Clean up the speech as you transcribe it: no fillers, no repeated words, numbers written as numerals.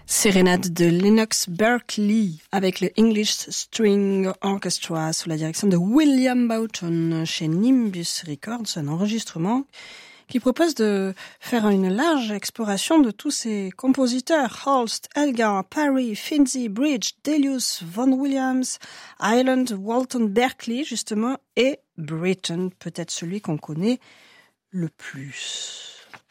Sérénade de Lennox Berkeley avec le English String Orchestra sous la direction de William Boughton chez Nimbus Records, un enregistrement qui propose de faire une large exploration de tous ces compositeurs: Holst, Elgar, Parry, Finzi, Bridge, Delius, Vaughan Williams, Ireland, Walton, Berkeley justement, et Britten, peut-être celui qu'on connaît le plus.